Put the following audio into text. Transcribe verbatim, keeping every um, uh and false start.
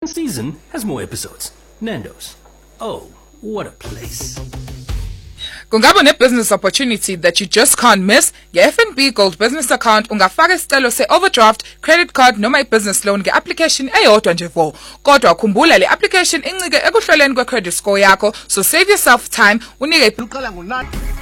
season has more episodes. Nando's. Oh, what a place. Kungaba ne-business opportunity that you just can't miss? Nge-F N B Gold Business Account ungafaka isicelo se-overdraft, credit card noma i-business loan nge-application eyodwa nje vo. Kodwa khumbula le application incike ekuhloleni kwe-credit score yakho, so save yourself time unike